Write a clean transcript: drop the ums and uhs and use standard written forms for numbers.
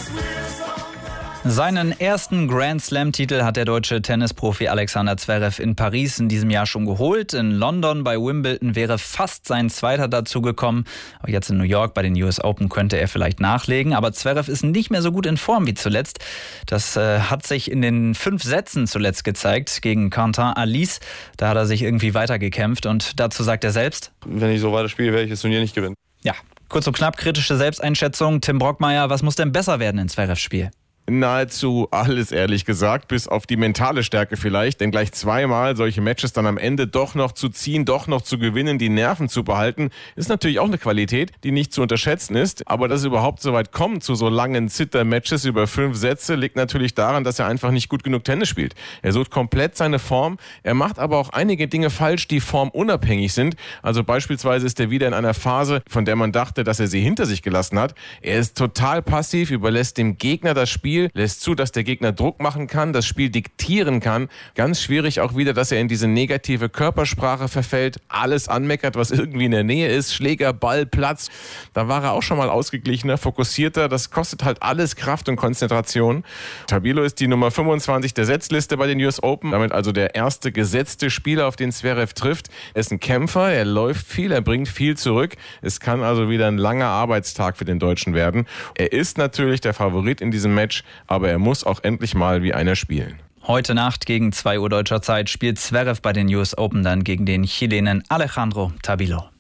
Seinen ersten Grand-Slam-Titel hat der deutsche Tennisprofi Alexander Zverev in Paris in diesem Jahr schon geholt. In London bei Wimbledon wäre fast sein zweiter dazu gekommen. Aber jetzt in New York bei den US Open könnte er vielleicht nachlegen. Aber Zverev ist nicht mehr so gut in Form wie zuletzt. Das hat sich in den 5 Sätzen zuletzt gezeigt gegen Quentin Halys. Da hat er sich irgendwie weitergekämpft und dazu sagt er selbst: Wenn ich so weiter spiele, werde ich das Turnier nicht gewinnen. Ja, kurz und knapp kritische Selbsteinschätzung. Tim Brockmeier, was muss denn besser werden in Zverevs Spiel? Nahezu alles, ehrlich gesagt, bis auf die mentale Stärke vielleicht, denn gleich zweimal solche Matches dann am Ende doch noch zu ziehen, doch noch zu gewinnen, die Nerven zu behalten, ist natürlich auch eine Qualität, die nicht zu unterschätzen ist, aber dass es überhaupt so weit kommt zu so langen Zitter-Matches über 5 Sätze, liegt natürlich daran, dass er einfach nicht gut genug Tennis spielt. Er sucht komplett seine Form, er macht aber auch einige Dinge falsch, die formunabhängig sind, also beispielsweise ist er wieder in einer Phase, von der man dachte, dass er sie hinter sich gelassen hat. Er ist total passiv, überlässt dem Gegner das Spiel, lässt zu, dass der Gegner Druck machen kann, das Spiel diktieren kann. Ganz schwierig auch wieder, dass er in diese negative Körpersprache verfällt, alles anmeckert, was irgendwie in der Nähe ist, Schläger, Ball, Platz. Da war er auch schon mal ausgeglichener, fokussierter. Das kostet halt alles Kraft und Konzentration. Tabilo ist die Nummer 25 der Setzliste bei den US Open, damit also der erste gesetzte Spieler, auf den Zverev trifft. Er ist ein Kämpfer, er läuft viel, er bringt viel zurück. Es kann also wieder ein langer Arbeitstag für den Deutschen werden. Er ist natürlich der Favorit in diesem Match, aber er muss auch endlich mal wie einer spielen. Heute Nacht gegen 2 Uhr deutscher Zeit spielt Zverev bei den US Open dann gegen den Chilenen Alejandro Tabilo.